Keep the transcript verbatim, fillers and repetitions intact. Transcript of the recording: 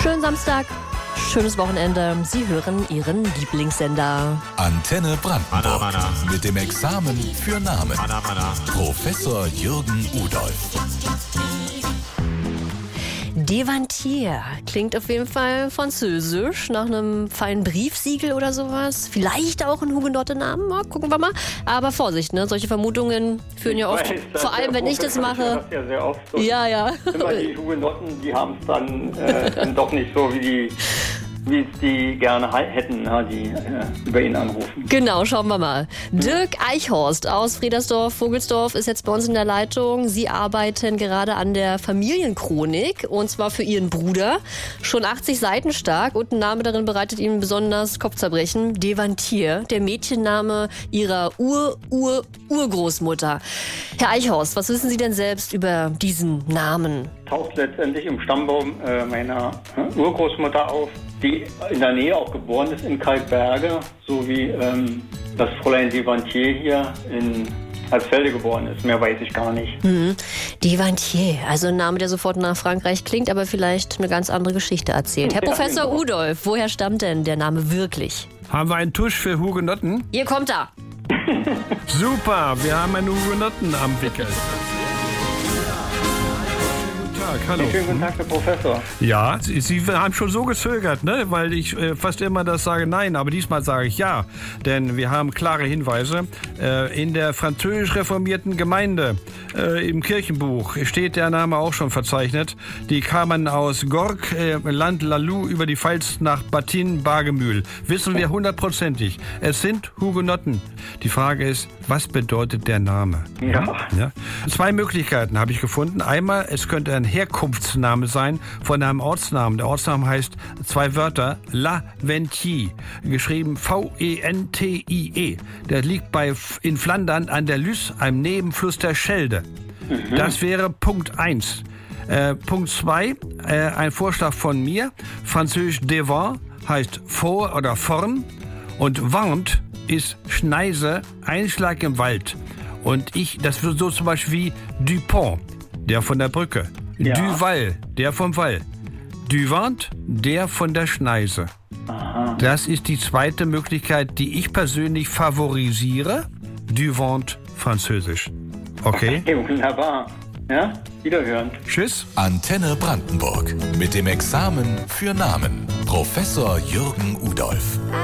Schönen Samstag, schönes Wochenende. Sie hören Ihren Lieblingssender. Antenne Brandenburg. Mana, mana. Mit dem Examen für Namen. Mana, mana. Professor Jürgen Udolf. Devantier klingt auf jeden Fall französisch, nach einem feinen Briefsiegel oder sowas. Vielleicht auch ein Hugenotte-Namen, ja, gucken wir mal. Aber Vorsicht, ne? Solche Vermutungen führen ja oft, Weiß, dass vor allem der wenn ich das Professor mache. Das ja, sehr oft so. Ja, ja. Immer die Hugenotten, die haben es dann, äh, dann doch nicht so, wie die wie es die gerne he- hätten, ja, die äh, über ihn anrufen. Genau, schauen wir mal. Dirk Eichhorst aus Friedersdorf, Vogelsdorf ist jetzt bei uns in der Leitung. Sie arbeiten gerade an der Familienchronik und zwar für Ihren Bruder. Schon achtzig Seiten stark und ein Name darin bereitet Ihnen besonders Kopfzerbrechen. Devantier, der Mädchenname Ihrer Ur-Ur-Urgroßmutter. Herr Eichhorst, was wissen Sie denn selbst über diesen Namen? Taucht letztendlich im Stammbaum äh, meiner äh, Urgroßmutter auf, die in der Nähe auch geboren ist in Kalkberge, so wie ähm, das Fräulein Devantier hier in Hersfelde geboren ist. Mehr weiß ich gar nicht. Mhm. Devantier, also ein Name, der sofort nach Frankreich klingt, aber vielleicht eine ganz andere Geschichte erzählt. Herr Ja, Professor genau. Udolf, woher stammt denn der Name wirklich? Haben wir einen Tusch für Hugenotten? Hier kommt er. Super, wir haben einen Hugenotten am Wickel. Guten Tag, hallo. Schönen guten Tag, Herr Professor. Ja, Sie, Sie haben schon so gezögert, ne? Weil ich äh, fast immer das sage nein, aber diesmal sage ich ja. Denn wir haben klare Hinweise. Äh, in der französisch reformierten Gemeinde äh, im Kirchenbuch steht der Name auch schon verzeichnet. Die kamen aus Gorg, äh, Land Lalou, über die Pfalz nach Battin-Bargemühl. Wissen wir hundertprozentig. Es sind Hugenotten. Die Frage ist, was bedeutet der Name? Ja. Ja. Zwei Möglichkeiten habe ich gefunden. Einmal, es könnte ein Herkunftsname sein von einem Ortsnamen. Der Ortsname heißt zwei Wörter, La Ventie, geschrieben V E N T I E. Der liegt bei, in Flandern an der Lys, einem Nebenfluss der Schelde. Mhm. Das wäre Punkt eins. Äh, Punkt zwei, äh, ein Vorschlag von mir. Französisch Devant heißt vor oder vorn und Vent ist Schneise, Einschlag im Wald. Und ich, das wird so zum Beispiel wie Dupont, der von der Brücke. Ja. Duval, der vom Wall. Duvant, der von der Schneise. Aha. Das ist die zweite Möglichkeit, die ich persönlich favorisiere. Duvant, französisch. Okay? Okay, wunderbar. Ja, wiederhören. Tschüss. Antenne Brandenburg. Mit dem Examen für Namen. Professor Jürgen Udolf.